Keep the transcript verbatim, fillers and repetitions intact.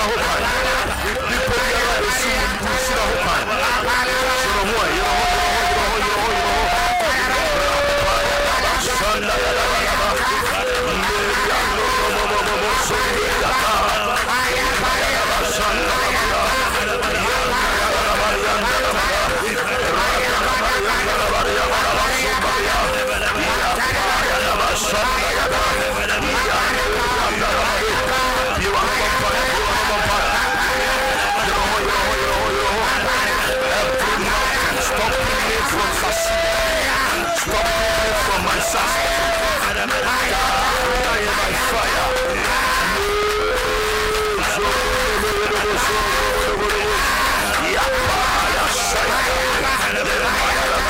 hokan. Nipo biara besu nsira hokan. Yero ho, yero ho, yero ho, yero ho, yero ho. Sanda ya la la la. Meri ando mo mo mo mo so.